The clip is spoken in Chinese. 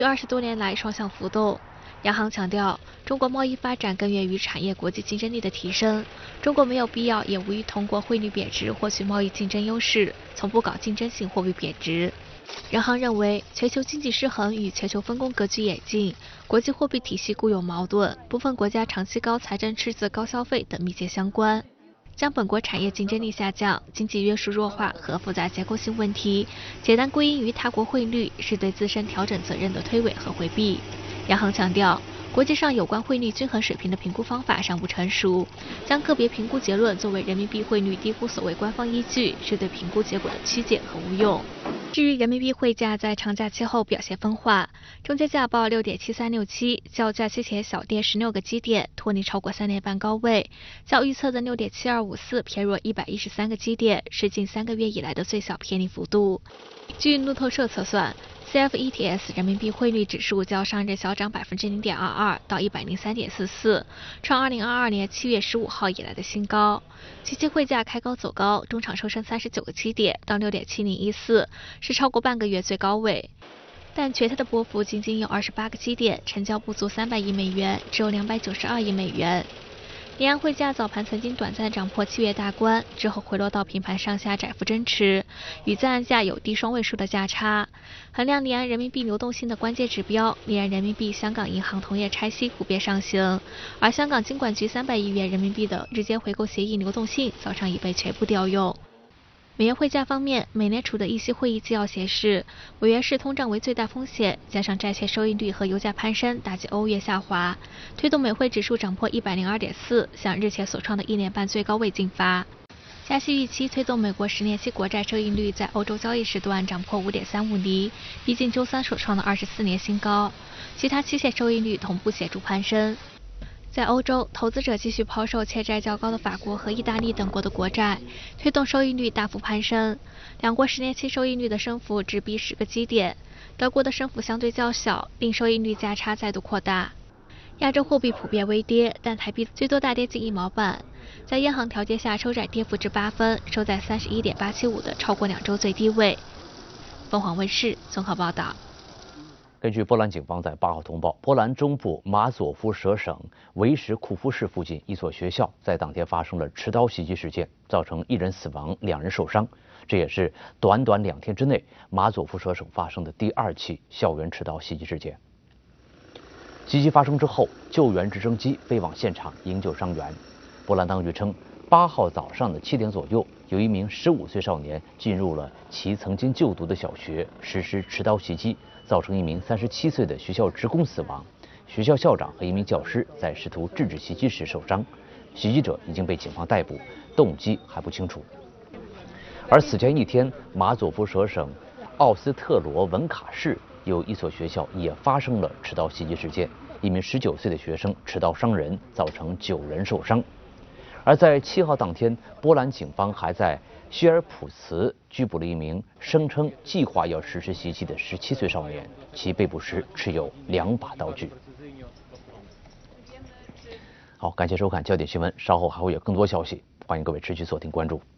20多年来双向浮动。央行强调，中国贸易发展根源于产业国际竞争力的提升，中国没有必要也无意通过汇率贬值获取贸易竞争优势，从不搞竞争性货币贬值。央行认为，全球经济失衡与全球分工格局演进、国际货币体系固有矛盾、部分国家长期高财政赤字、高消费等密切相关。将本国产业竞争力下降、经济约束弱化和复杂结构性问题简单归因于他国汇率，是对自身调整责任的推诿和回避。央行强调，国际上有关汇率均衡水平的评估方法尚不成熟，将个别评估结论作为人民币汇率低估所谓官方依据，是对评估结果的曲解和误用。至于人民币汇价在长假期后表现分化，中间价报6.7367，较假期前小跌16个基点，脱离超过3年半高位，较预测的6.7254偏弱113个基点，是近3个月以来的最小偏离幅度。据路透社测算，CFETS 人民币汇率指数较上日小涨0.22%到103.44，创2022年7月15号以来的新高。期汇汇价开高走高，中场收升39个基点到6.7014，是超过半个月最高位。但全天的波幅仅有28个基点，成交不足300亿美元，只有292亿美元。离岸汇价早盘曾经短暂涨破7月大关，之后回落到平盘上下窄幅争持，与在岸价有低双位数的价差。衡量离岸人民币流动性的关键指标，离岸人民币香港银行同业拆息普遍上行，而香港金管局300亿元人民币的日间回购协议流动性早上已被全部调用。美元汇价方面，美联储的议息会议纪要显示，美元视通胀为最大风险，加上债券收益率和油价攀升打击欧元下滑，推动美汇指数涨破102.4，向日前所创的1年半最高位进发。加息预期推动美国10年期国债收益率在欧洲交易时段涨破5.35厘，逼近周三所创的24年新高，其他期限收益率同步显著攀升。在欧洲，投资者继续抛售欠债较高的法国和意大利等国的国债，推动收益率大幅攀升。两国10年期收益率的升幅直逼10个基点，德国的升幅相对较小，令收益率价差再度扩大。亚洲货币普遍微跌，但台币最多大跌近1毛半，在央行调节下收窄跌幅至8分，收在31.875的超过2周最低位。凤凰卫视综合报道。 根据波兰警方在8号通报，波兰中部马佐夫舍省维什库夫市附近一所学校在当天发生了持刀袭击事件，造成1人死亡，2人受伤。这也是短短2天之内马佐夫舍省发生的第2起校园持刀袭击事件。袭击发生之后，救援直升机飞往现场营救伤员。波兰当局称，8号早上的7点左右，有一名15岁少年进入了其曾经就读的小学，实施持刀袭击，造成一名37岁的学校职工死亡，学校校长和一名教师在试图制止袭击时受伤，袭击者已经被警方逮捕，动机还不清楚。而此前一天，马佐夫舍省奥斯特罗文卡市有一所学校也发生了持刀袭击事件，一名19岁的学生持刀伤人，造成9人受伤。而在7号当天，波兰警方还在希尔普茨拘捕了一名声称计划要实施袭击的17岁少年，其被捕时持有2把刀具。好，感谢收看焦点新闻，稍后还会有更多消息，欢迎各位持续锁定关注。